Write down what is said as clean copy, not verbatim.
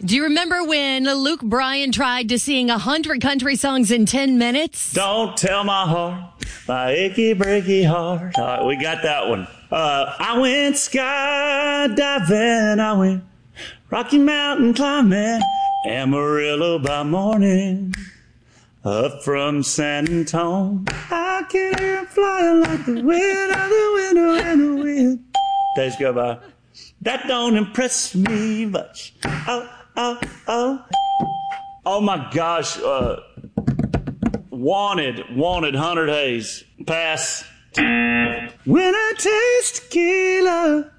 Do you remember when Luke Bryan tried to sing 100 country songs in 10 minutes? Don't tell my heart, my achy breaky heart. All right, we got that one. I went skydiving, I went Rocky Mountain climbing, Amarillo by morning, up from San Antonio. I can hear him flying like the wind of the window and the wind. Days go by. That don't impress me much. Oh my gosh. Wanted Hunter Hayes. Pass. When I taste tequila,